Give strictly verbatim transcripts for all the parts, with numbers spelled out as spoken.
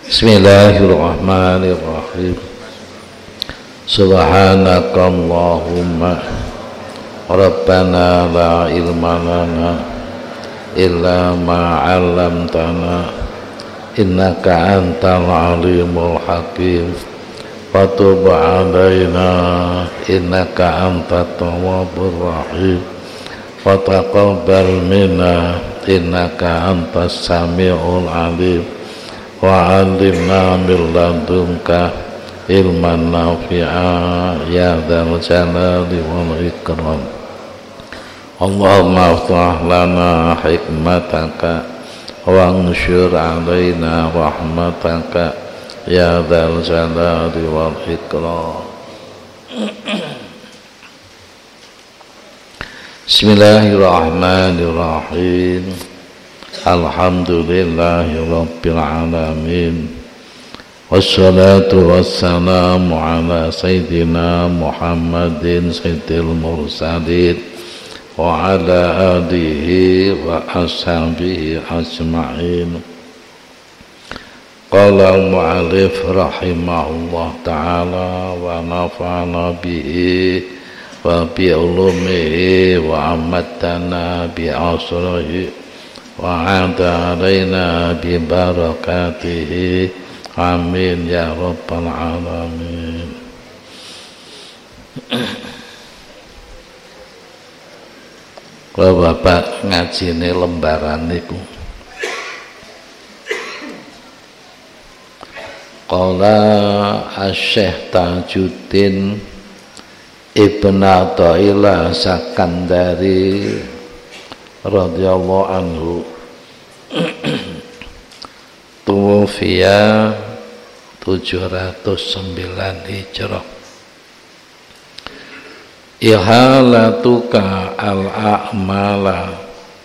Bismillahirrahmanirrahim. Subhanakallahumma Rabbana la ilma lana illa ma 'allamtana innaka antal alimul hakim. Fatub 'alaina innaka antat tawwabur rahim. Fataqabbal minna innaka antas samiul alim. Wa 'allimna min ladunka ilman nafi'a ya dzal jalali wal ikram. Allahumma aftah lana hikmataka wa anshur 'alaina rahmataka ya dzal jalali wal ikram. Bismillahirrahmanirrahim. Alhamdulillahi rabbil alamin. Wassalatu wassalamu ala sayyidina Muhammadin sayyidil mursalin wa ala alihi wa ashabihi ajma'in. Qala al-mu'allif rahimahullah ta'ala wa nafa'ana bihi wa bi ulumihi wa amatana bi asrihi wa 'ada alaina bi barakatihi. Amin ya rabbal alamin. Kalau Bapak ngajine lembaran niku, qala Asy-Syaikh Tajuddin Ibn Athaillah Sakandari radhiyallahu anhu tuwfiya tujuh ratus sembilan Hijrah. Ihalatuka al-a'mala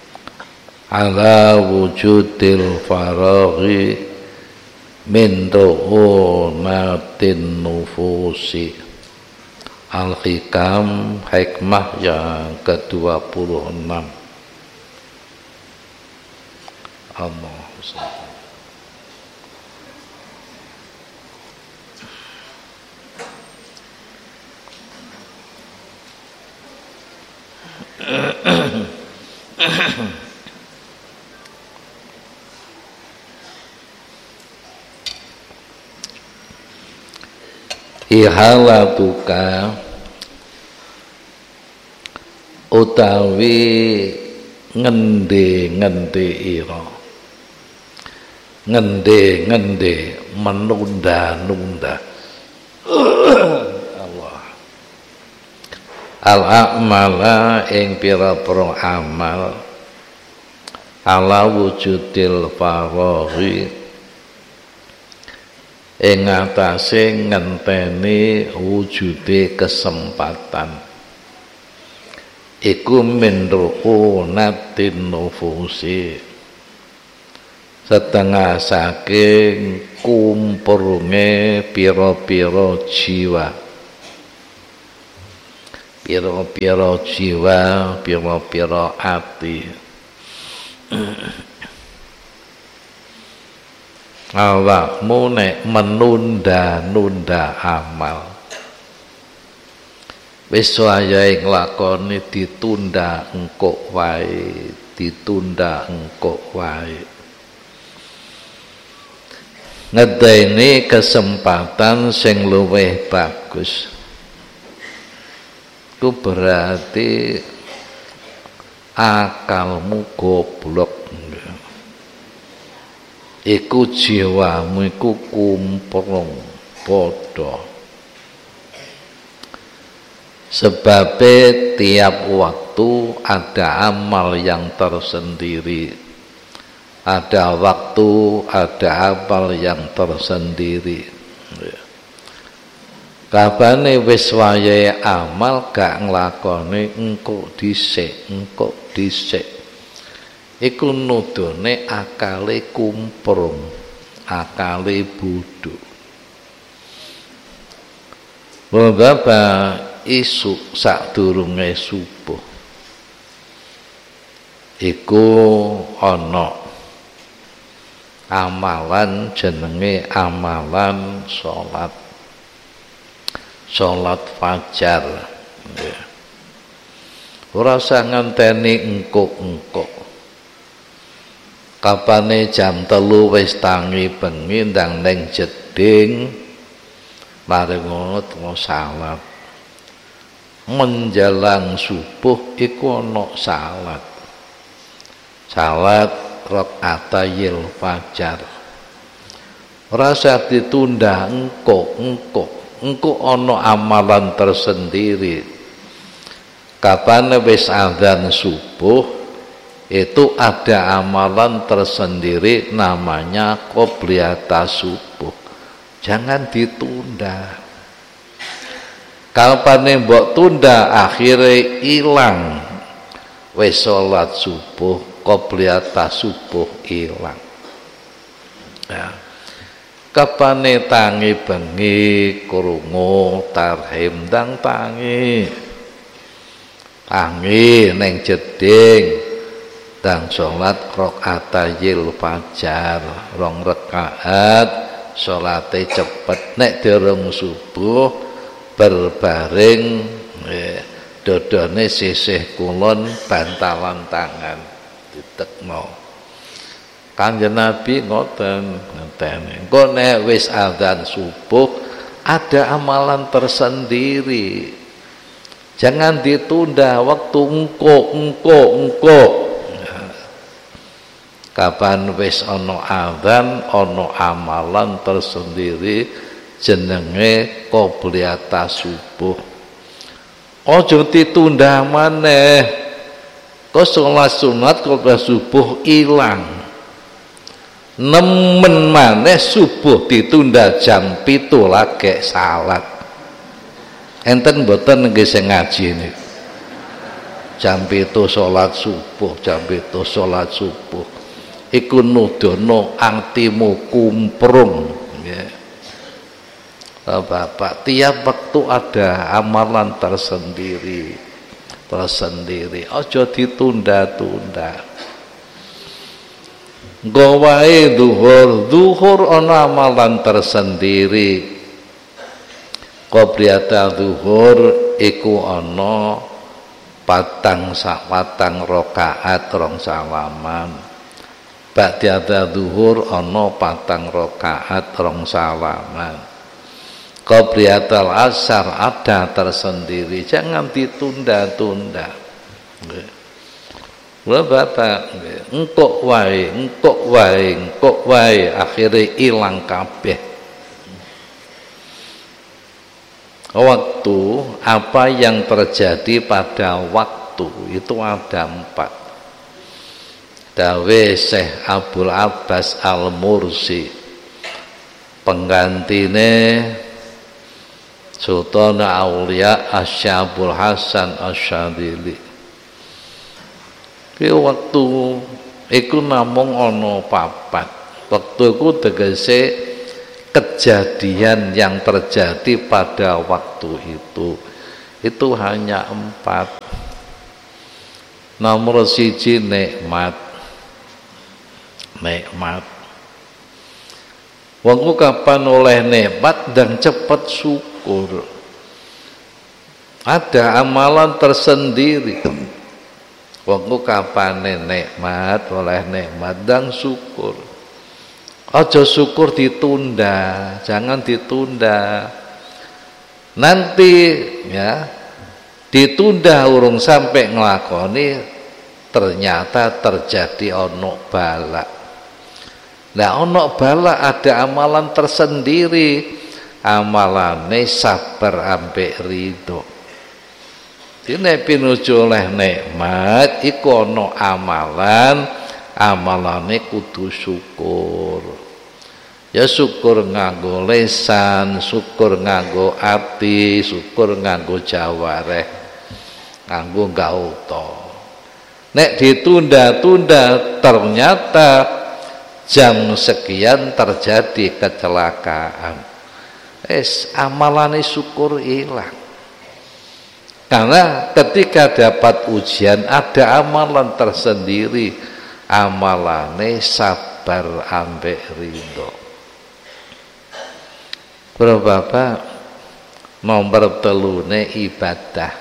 ala wujudil faraghi min ru'unatin nufusi. Al-Hikam, hikmah yang ke dua puluh enam. Allah ihalatuka utawi ngende-ngende ira, ngende-ngende menunda-nunda Allah al-a'mala ing pira-pira amal ala wujudil faraghi ing atase ngenteni wujude kesempatan iku min ru'unatin nufusi setengah saking kumpurunge pira-pira jiwa, pira-pira jiwa, pira-pira ati. Awakmu nek menunda-nunda amal, wis wayahe nglakoni ditunda engko wae, ditunda engko wae. Ngedeni kesempatan sing luwih bagus. Ku berarti akalmu goblok. Iku jiwamu iku kumprung padha. Sebab tiap waktu ada amal yang tersendiri, ada waktu, ada amal yang tersendiri. Kabane wis wayahe amal gak nglakoni engko dhisik, engko dhisik. Iku nudone akale kumprung, akale bodho. Bapa isuk sadurunge subuh iku ana amalan jenenge amalan salat salat fajar. Nggih. Ora usah ngenteni engkuk-engkuk. Kapane jam telu wis tangi bengi ndang ning jeding, mari ngono tengah salat. Menjelang subuh iku ana salat. Salat rakaatayil fajar. Ora usah ditunda engkuk-engkuk. Engkuk ana amalan tersendiri. Kapan wis azan subuh itu ada amalan tersendiri namanya qobliyatas subuh. Jangan ditunda. Kapan mbok tunda akhirnya hilang. Wis salat subuh, qobliyatas subuh hilang. Ya. Kapane tangi bengi krungu tarhim ndang tangi. Tangi neng jeding dan sholat rakaatayil fajar rong rakaat sholate cepet nek dereng subuh berbaring eh, dodone sisih kulon bantalan tangan ditekno. Kanjeng Nabi ngoten ngenteni engko nek wis adzan subuh ada amalan tersendiri. Jangan ditunda waktu engko engko engko. Kapan wis ana adzan ana amalan tersendiri jenenge qobliyatas subuh. Ojo ditunda maneh. Kok salat sunat qobliyatas subuh ilang. Nemen maneh subuh ditunda jam pitu lagi salat. Enten mboten nggih sing ngaji niku. Jam pitu salat subuh, jam pitu salat subuh. Iku nudono atimu kumprung nggih. Bapak, tiap waktu ada amalan tersendiri. Tersendiri. Aja ditunda-tunda. Nggo wae zuhur, zuhur ana amalan tersendiri. Qobliyatas zuhur iku ana patang sak patang rakaat rong salaman. Ba'da zuhur ana patang rakaat rong salaman. Qobliyatul asar ada tersendiri, jangan ditunda-tunda. Nggih. Lha Bapak, engkok wae, engkok wae, engkok wae akhire ilang kabeh. Waktu, apa yang terjadi pada waktu itu ada empat. Dawe Syekh Abdul Abbas Al-Mursi, penggantine Sultan Aulia Asyabul Hasan Asyadili. Ki waktu iku namung ana papat. Waktu iku tegese kejadian yang terjadi pada waktu itu itu hanya empat. Nomor siji nikmat, nikmat. Wong kapan oleh nikmat dan cepat syukur. Ada amalan tersendiri. Wong kapan nikmat oleh nikmat dan syukur. Ojo syukur ditunda, jangan ditunda. Nanti ya ditunda urung sampai nglakoni ternyata terjadi ono bala. Nah ono bala ada amalan tersendiri, amalane sabar ambek ridho. Dene pinuju oleh nikmat iku ono amalan, amalane kudu syukur. Ya syukur nganggo lesan, syukur nganggo ati, syukur nganggo jawareh, nganggo gauta. Nek ditunda-tunda ternyata jam sekian terjadi kecelakaan. Es amalane syukur hilang. Karena ketika dapat ujian ada amalan tersendiri, amalane sabar sabar ambek ridho. Para bapak, nomor telune ibadah.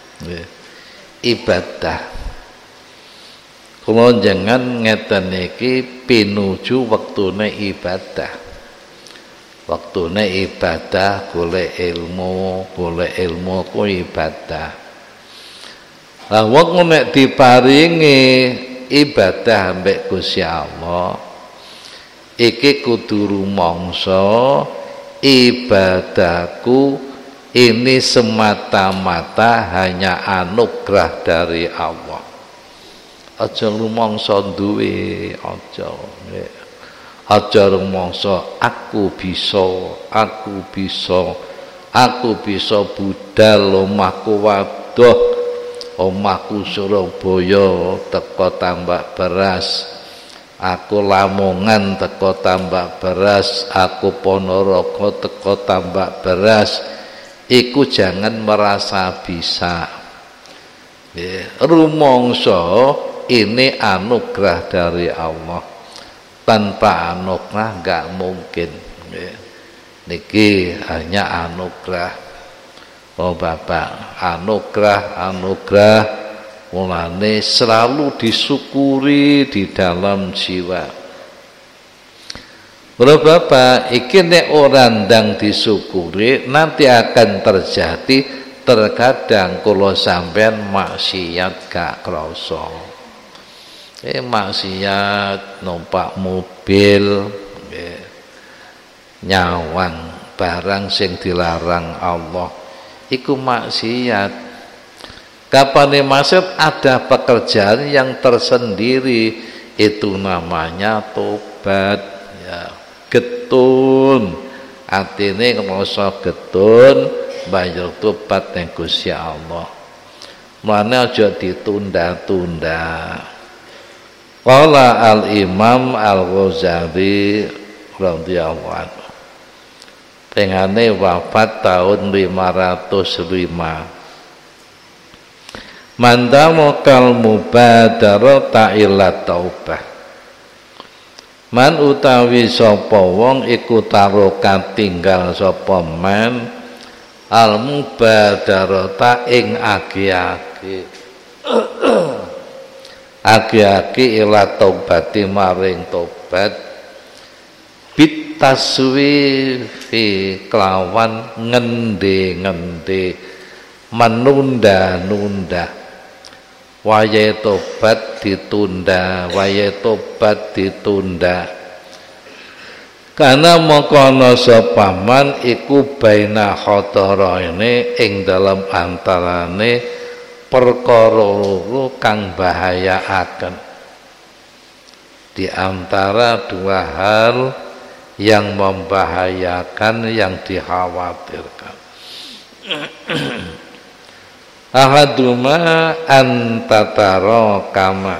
Ibadah. Kula jangan ngeten iki pinuju wektune ibadah. Wektune ibadah golek ilmu, golek ilmu ku ibadah. Lah wong nek diparingi ibadah ambek Gusti Allah, iki kudu rumangsa ibadahku ini semata-mata hanya anugerah dari Allah. Aja rumangsa duwe, aja. Aja rumangsa aku bisa, aku bisa, aku bisa budal omahku waduh, omahku Surabaya teko tambak beras, aku Lamongan teko tambak beras, aku Ponorogo teko tambak beras. Iku jangan merasa bisa. Ya, rumangsa ini anugerah dari Allah. Tanpa anugerah enggak mungkin. Ya. Niki hanya anugerah. Oh Bapak, anugerah, anugerah mulane selalu disyukuri di dalam jiwa. Bro Bapak, iki nek ora ndang disyukuri nanti akan terjadi terkadang kula sampean maksiat gak krasa. Eh maksiat numpak mobil, eh, nyawang barang sing dilarang Allah, iku maksiat. Kapan maksud ada pekerjaan yang tersendiri, itu namanya tobat. Ya, getun, atine ngrasa getun, banjur tobat ning Gusti Allah. Mane aja ditunda-tunda. Qala al-Imam Al-Ghazali radhiyallahu anhu. Tengane wafat tahun lima ratus lima. Mandamo kal mubadarata ila taubah. Man utawi sapa wong iku taroka tinggal sapa man al mubadarata ing agi-agi. Agi-agi ila taubati maring tobat bitaswi fi kelawan ngende-ngende menunda-nunda. Waya tobat ditunda, waya tobat ditunda. Karena mengkono sopaman iku baina khotaraine ing dalam antarane perkara loro kang bahayaaken. Di antara dua hal yang membahayakan, yang dikhawatirkan. Ahaduma antataro kama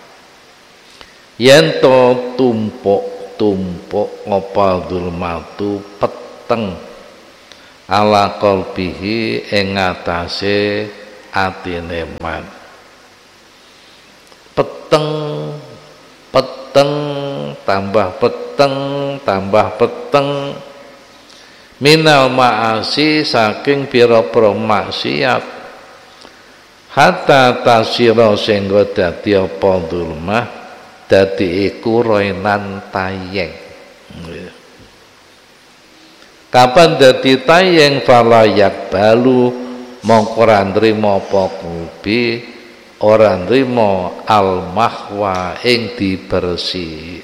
yento tumpuk tumpuk ngapa zulmatu peteng ala qalbihi ing atase atine man. Peteng peteng tambah peteng tambah peteng minal ma'asi saking pira-pira maksiat hatta tasira sehingga dadi apa zulmah dadi iku roinan tayeng. Kapan dadi tayeng falayak balu mongko ora nrimo apa kubi ora nrimo al mahwa ing dibersi.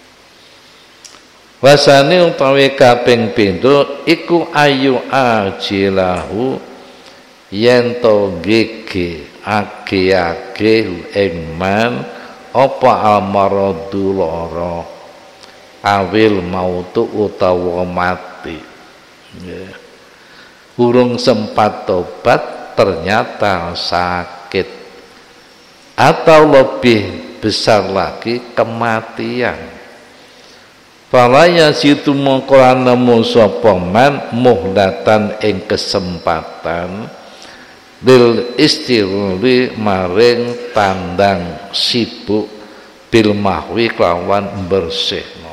Wasane utawi kaping pindho iku ayu ajilahu yen to gege age-age engman apa almaradu lara awil mautu utawa mati. Yeah. Urung sempat tobat ternyata sakit, atau lebih besar lagi kematian. Falaya situ mongko nemu sapa man muhdatan ing kesempatan lil istirli maring tandang sibuk bil mahwi kelawan bersihno.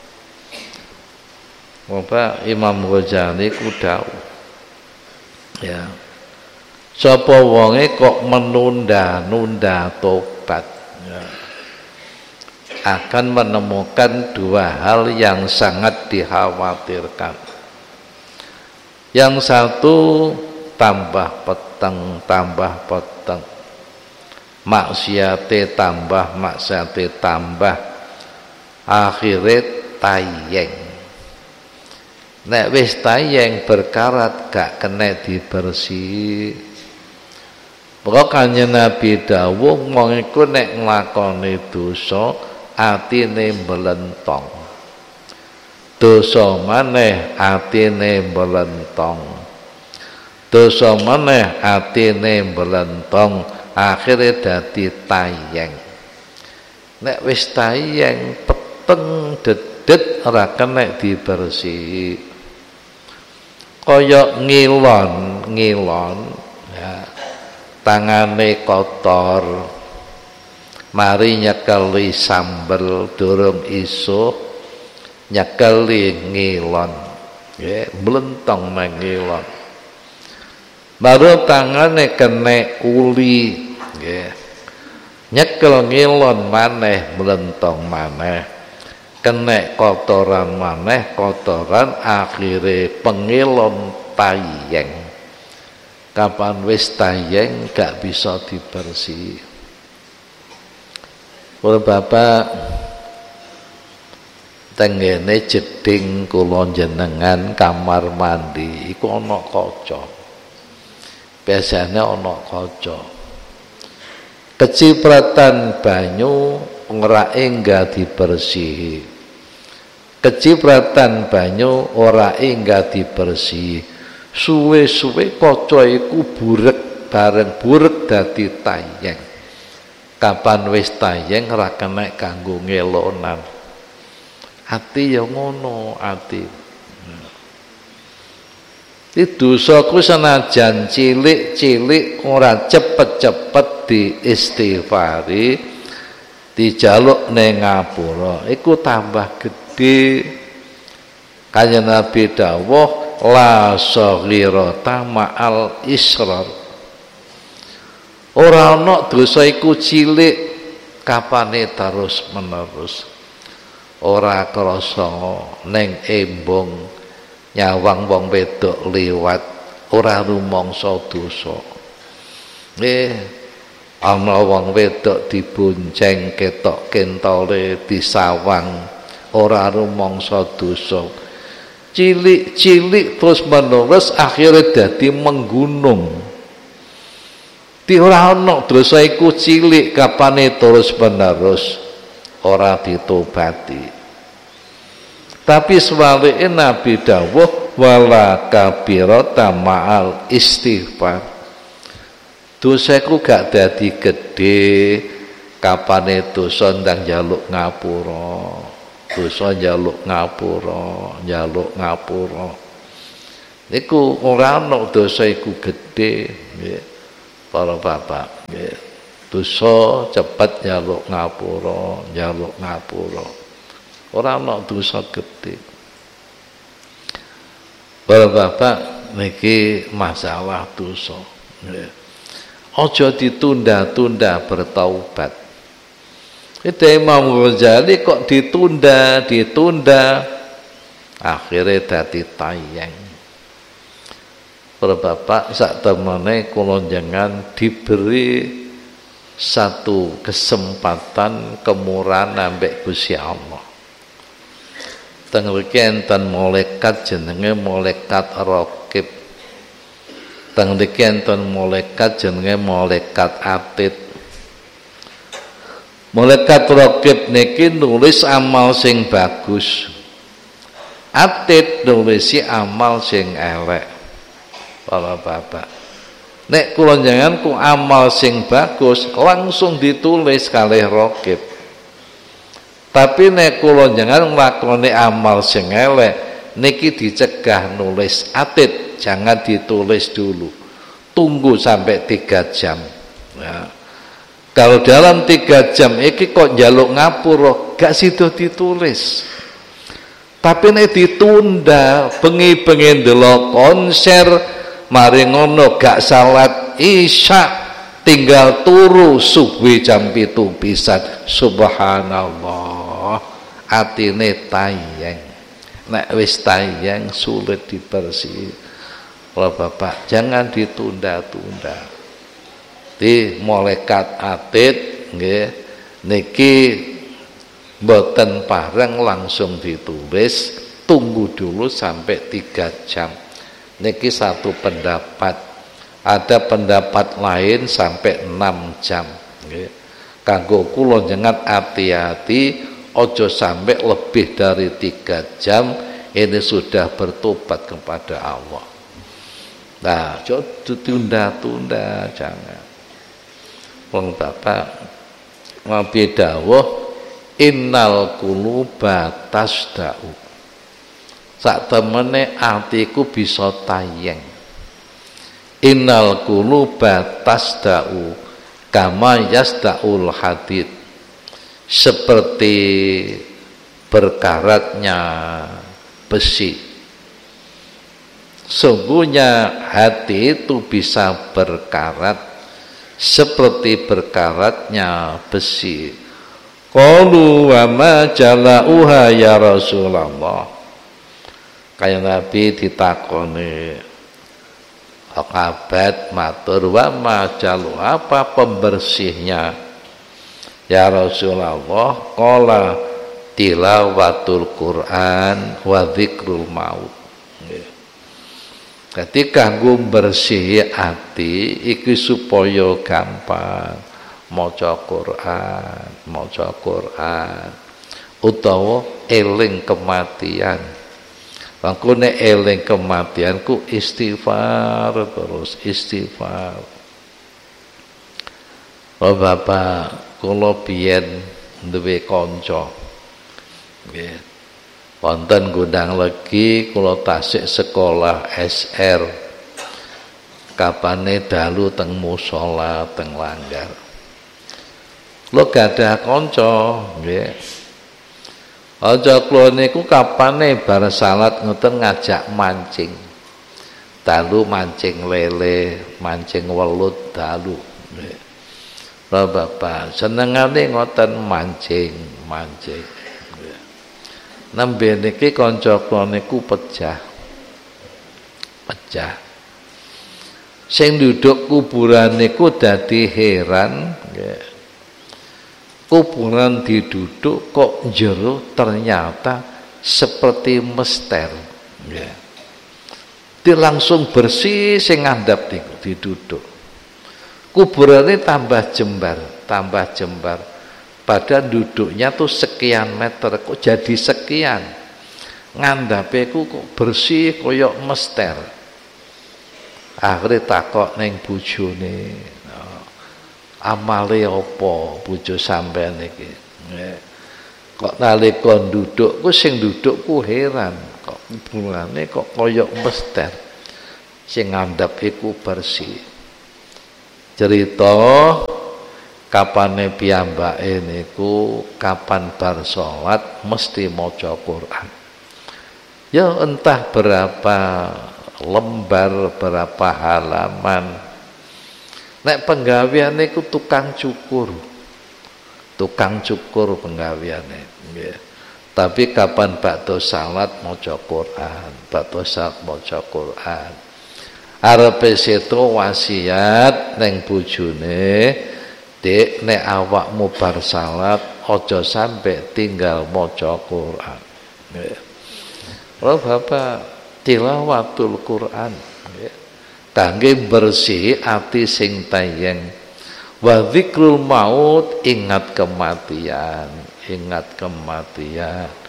Bapak Imam Ghazali ku dawuh ya, sapa wonge kok menunda-nunda tobat ya, akan menemukan dua hal yang sangat dikhawatirkan. Yang satu, tambah peteng, tambah peteng, maksiate tambah, maksiate tambah, akhirnya tayeng. Nek wis tayeng berkarat gak kena dibersih. Maka Kanjeng Nabi dawuh wong iku nek nglakoni dosa atine melentong. Dosa maneh atine melentong. Dosa maneh atine melentong, akhire dadi tayeng. Nek wis tayeng peteng dedet ora kena dibersih. Kaya ngilon, ngilon ya, tangane kotor, mari nyekeli sambel durung iso nyekeli ngilon ya, melentong nang ngilon. Baru tangane kena uli ya, nyekel ngilon maneh melentong maneh, kena kotoran maneh kotoran, akhire pengilon tayeng. Kapan wis tayeng gak bisa dibersih. Para bapak tenggene jeding kula jenengan kamar mandi iku ana kaca. Biasane ana kaca. Kecipratan banyu ngrake enggak dibersihi. Kecipratan banyu ora enggak dibersihi. Suwe-suwe kaca iku burek, bareng burek dadi tayeng. Kapan wis tayeng ora kena kanggo ngelonan. Ati ya ngono, ati. Itu dosaku senajan cilik-cilik ora cepet-cepet diistighfari, dijaluk ning ngapura, iku tambah gede. Kanjeng Nabi dawuh la saghirata ma'al israr. Ora ana dosa iku cilik kapane terus menerus. Ora krasa ning embong nyawang wong wedok liwat ora rumangsa dosa. Eh ana wong wedok dibonceng ketok kentole disawang ora rumangsa dosa. Cilik-cilik terus menerus akhirnya dadi menggunung. Di ora ana dosa iku cilik kapane terus menerus ora ditobati. Tapi sebaliknya Nabi dawuh wala kabirata ma'al istighfar. Dosaku gak dadi gede kapane dosa ndang njaluk ngapura. Dosa njaluk ngapura, njaluk ngapura. Niku ora ana dosa iku gede, nggih. Para bapak, nggih. Dosa cepet njaluk ngapura, njaluk ngapura. Ora ana dosa gede. Para bapak niki masalah dosa. Nggih. Aja ditunda-tunda bertaubat. Itu Imam Ghazali kok ditunda, ditunda, akhirnya dadi tayeng. Para bapak sak temene kula jangan diberi satu kesempatan kemurahan ambek Gusti Allah. Teng mriki enten malaikat jenenge malaikat Raqib. Teng mriki enten malaikat jenenge malaikat Atid. Malaikat Raqib niki nulis amal sing bagus. Atid nulisi amal sing elek. Para bapak, nek kula jangan ku amal sing bagus langsung ditulis kalih Raqib. Tapi nek kula jangan nglakoni amal sing elek niki dicegah nulis Atid, jangan ditulis dulu. Tunggu sampai tiga jam. Ya. Kalau dalam tiga jam iki kok njaluk ngapura, gak sido ditulis. Tapi nek ditunda, bengi-bengi ndelok konser, mari ngono gak salat isya, tinggal turu subuh jam pitu pisan. Subhanallah, atine tayang. Nek wis tayang sulit dibersih. Kalau Bapak jangan ditunda-tunda. Di malaikat atid nggih niki mboten pareng langsung ditulis, tunggu dulu sampai tiga jam. Niki satu pendapat. Ada pendapat lain sampai enam jam nggih. Kanggo kula jenengan hati-hati, ojo sampai lebih dari tiga jam ini sudah bertobat kepada Allah. Nah, jangan ditunda-tunda, jangan. Wong Bapak ngabi dawuh innal quluba tasda'u. Sak temene atiku bisa tayang. Innal quluba tasda'u kama yasda'ul hadid. Seperti berkaratnya besi. Sungguhnya hati itu bisa berkarat seperti berkaratnya besi. Qalu wa ma jala'uha ya Rasulullah. Kayak Nabi ditakoni sahabat matur, wa ma jalu, apa pembersihnya ya Rasulullah? Qala tilawatul Quran wa dzikrul maut. Ketika nggo bersih hati iki supaya gampang maca Quran, maca Quran utawa eling kematian. Mangko nek eling kematian ku istighfar terus istighfar. Oh Bapak, kula biyen duwe kanca. Nggih. Wonten Gondang Legi kula tasik sekolah S R. Kapane dalu teng musala teng Langgar. Kula gadah kanca, nggih. Aja kula niku kapane bar salat ngoten ngajak mancing. Dalu mancing lele, mancing welut dalu. Nggih. Lah Bapak senengane ngoten mancing, mancing. Nembe niki kanca kula niku pecah. Pecah. Sing duduk kuburan niku dadi heran, nggih. Kuburan diduduk kok jero ternyata seperti mester, nggih. Dia langsung bersih sing ngandhap niku diduduk. Kuburane tambah jembar, tambah jembar. Padahal duduknya tuh sekian meter kok jadi sekian. Ngandhape ku kok bersih koyok mester. Akhire takok ning bojone, oh, amale apa bojo sampean iki? Kok nalika duduk ku sing duduk ku heran, kok bulane kok koyok mester. Sing ngandhap iku bersih. Cerita kapane piyambake niku kapan bar salat mesti maca Quran. Ya entah berapa lembar, berapa halaman. Nek penggaweane niku tukang cukur. Tukang cukur penggaweane, nggih. Tapi kapan bakdo salat maca Quran, bakdo salat maca Quran. Arepe seto wasiat ning bojone, Dik, nek awakmu bar salat aja sampai tinggal maca Quran. Nggih. Oh Bapak, tilawatul Quran nggih. Kangge bersih ati sing tayeng. Wa dzikrul maut, ingat kematian, ingat kematian.